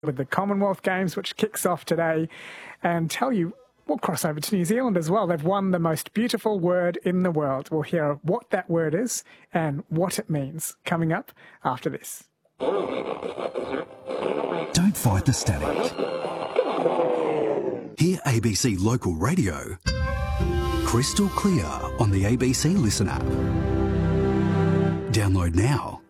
with the Commonwealth Games, which kicks off today, and tell you we'll cross over to New Zealand as well. They've won the most beautiful word in the world. We'll hear what that word is and what it means coming up after this. Don't fight the static. Hear ABC Local Radio crystal clear on the ABC Listen app. Download now.